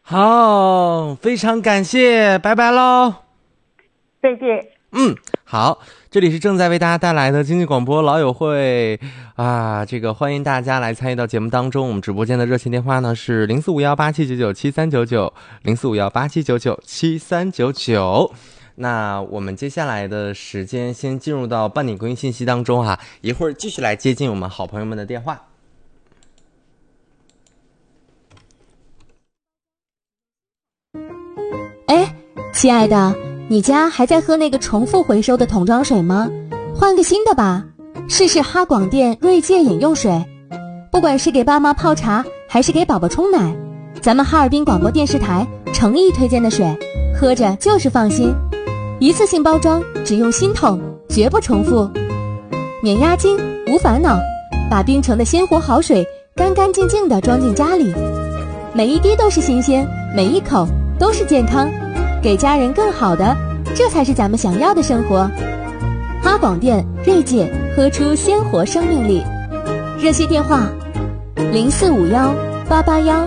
好，非常感谢，拜拜喽。 再见。 好，这里是正在为大家带来的经济广播老友会啊，这个欢迎大家来参与到节目当中。我们直播间的热线电话呢是045187997399，045187997399。那我们接下来的时间先进入到半点公益信息当中哈，一会儿继续来接近我们好朋友们的电话。 哎，亲爱的，你家还在喝那个重复回收的桶装水吗？换个新的吧，试试哈广电锐界饮用水。不管是给爸妈泡茶，还是给宝宝冲奶，咱们哈尔滨广播电视台诚意推荐的水，喝着就是放心。一次性包装，只用新桶，绝不重复，免押金，无烦恼，把冰城的鲜活好水干干净净地装进家里，每一滴都是新鲜，每一口都是健康，给家人更好的，这才是咱们想要的生活。哈广电锐界，喝出鲜活生命力。热线电话：04518810